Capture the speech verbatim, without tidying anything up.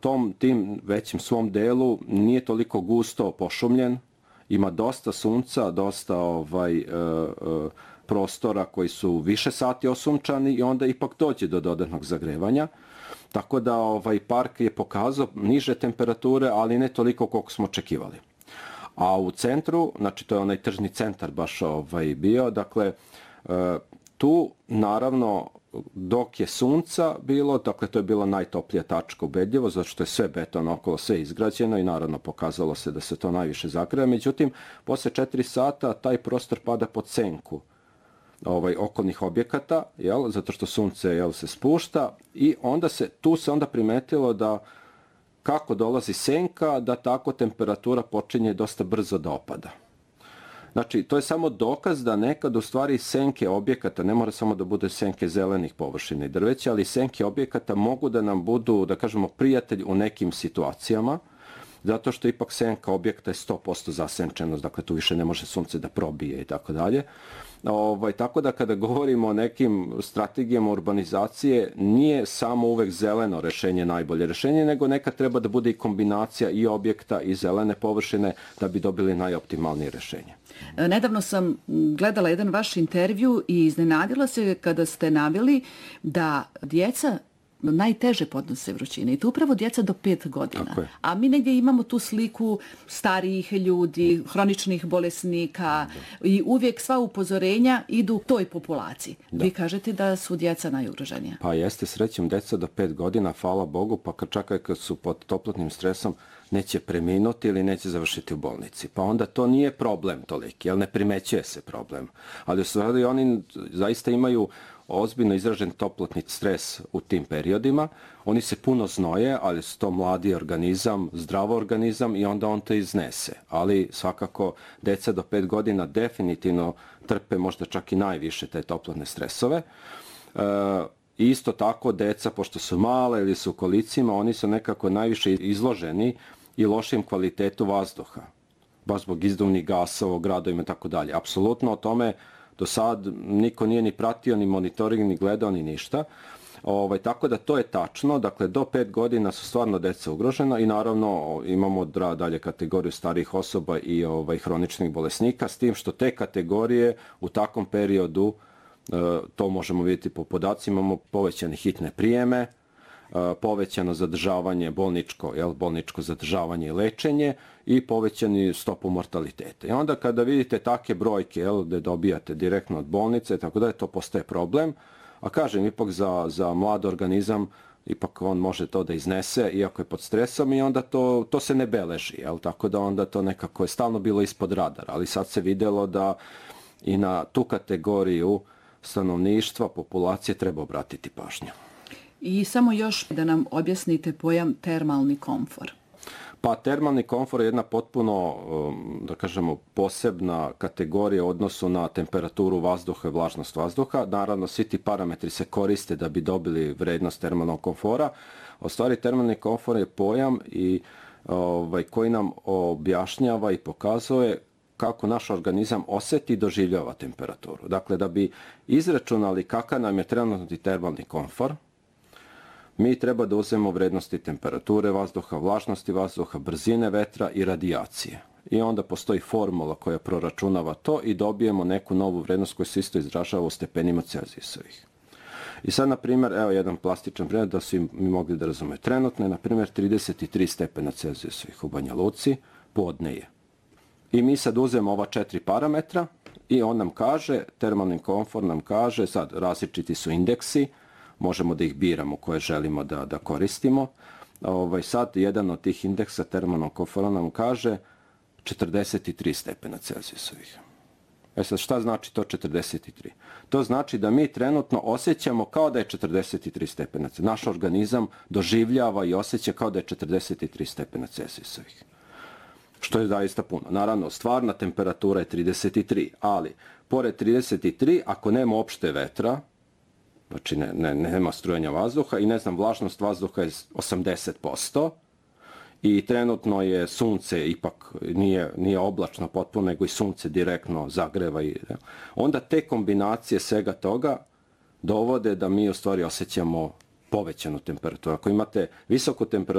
tom tim većem svom delu nije toliko gusto pošumljen, ima dosta sunca, dosta ovaj, uh, uh, prostora koji su više sati osunčani i onda ipak dođe do dodatnog zagrevanja. Tako da ovaj park je pokazao niže temperature, ali ne toliko koliko smo očekivali. A u centru, znači to je onaj tržni centar baš ovaj bio, dakle tu naravno dok je sunca bilo, dakle to je bila najtoplija tačka ubedljivo, zato što je sve beton okolo, sve izgrađeno i naravno pokazalo se da se to najviše zagreva. Međutim, posle četiri sata taj prostor pada pod senku ovaj okolnih objekata, jel, zato što sunce jel se spušta i onda se tu se onda primetilo da kako dolazi senka, da tako temperatura počinje dosta brzo da opada. Znači, to je samo dokaz da nekad u stvari senke objekata, ne mora samo da bude senke zelenih površina i drveća, ali senke objekata mogu da nam budu, da kažemo, prijatelj u nekim situacijama, zato što ipak senka objekta je sto posto zasenčenost, dakle tu više ne može sunce da probije i tako dalje. Ovaj, tako da kada govorimo o nekim strategijama urbanizacije, nije samo uvek zeleno rešenje najbolje rešenje, nego nekad treba da bude i kombinacija i objekta i zelene površine da bi dobili najoptimalnije rešenje. Nedavno sam gledala jedan vaš intervju i iznenadila se kada ste naveli da djeca najteže podnose vrućine i to upravo djeca do pet godina. A mi negdje imamo tu sliku starijih ljudi, hroničnih bolesnika i uvijek sva upozorenja idu toj populaciji. Da. Vi kažete da su djeca najugroženija. Pa jeste, srećem, djeca do pet godina, hvala Bogu, pa kad čak kad su pod toplotnim stresom, neće preminuti ili neće završiti u bolnici. Pa onda to nije problem toliki, jer ne primećuje se problem. Ali u stvari oni zaista imaju ozbiljno izražen toplotni stres u tim periodima. Oni se puno znoje, ali su to mladi organizam, zdrav organizam i onda on to iznese. Ali svakako deca do pet godina definitivno trpe možda čak i najviše te toplotne stresove. E, isto tako deca, pošto su male ili su u kolicima, oni su nekako najviše izloženi i lošim kvalitetu vazduha. Baš zbog izduvnih gasova u gradovima i tako dalje. Apsolutno o tome do sad niko nije ni pratio, ni monitoring, ni gledao, ni ništa. Ovaj, tako da to je tačno. Dakle, do pet godina su stvarno deca ugrožena i naravno imamo dalje kategoriju starijih osoba i ovaj, hroničnih bolesnika, s tim što te kategorije u takvom periodu, to možemo vidjeti po podacima, imamo povećane hitne prijeme, povećano zadržavanje bolničko, jel, bolničko zadržavanje i lečenje i povećani stopu mortaliteta. I onda kada vidite take brojke, jel, gde dobijate direktno od bolnice, tako da je to postaje problem, a kažem, ipak za, za mlad organizam, ipak on može to da iznese, iako je pod stresom i onda to, to se ne beleži, jel, tako da onda to nekako je stalno bilo ispod radara, ali sad se vidjelo da i na tu kategoriju stanovništva, populacije treba obratiti pažnju. I samo još da nam objasnite pojam termalni komfor. Pa termalni komfor je jedna potpuno, da kažemo, posebna kategorija u odnosu na temperaturu vazduha i vlažnost vazduha. Naravno, svi ti parametri se koriste da bi dobili vrednost termalnog komfora. U stvari, termalni komfor je pojam i, ovaj, koji nam objašnjava i pokazuje kako naš organizam osjeti i doživljava temperaturu. Dakle, da bi izračunali kakav nam je trenutni termalni komfor, mi treba da uzmemo vrednosti temperature vazduha, vlažnosti vazduha, brzine vetra i radijacije. I onda postoji formula koja proračunava to i dobijemo neku novu vrednost koja se isto izražava u stepenima Celzijusovih. I sad, na primjer, evo jedan plastičan primjer da svi mi mogli da razumeju. Trenutno je, na primjer, trideset tri stepena Celzijusovih u Banja Luci, podne je. I mi sad uzmemo ova četiri parametra i on nam kaže, termalni komfor nam kaže, sad različiti su indeksi, možemo da ih biramo koje želimo da, da koristimo. Ovaj, sad jedan od tih indeksa termalnog komfora nam kaže četrdeset tri stepena Celzijusovih. E sad, šta znači to četrdeset tri? To znači da mi trenutno osjećamo kao da je četrdeset tri stepena. Naš organizam doživljava i osjeća kao da je četrdeset tri stepena Celzijusovih. Što je zaista puno. Naravno, stvarna temperatura je trideset tri, ali pored trideset tri, ako nema opšte vetra, znači ne, ne, nema strujanja vazduha i ne znam, vlažnost vazduha je osamdeset posto i trenutno je sunce, ipak nije, nije oblačno potpuno, nego i sunce direktno zagreva. I, onda te kombinacije svega toga dovode da mi u stvari osjećamo povećanu temperaturu. Ako imate visoku temperaturu,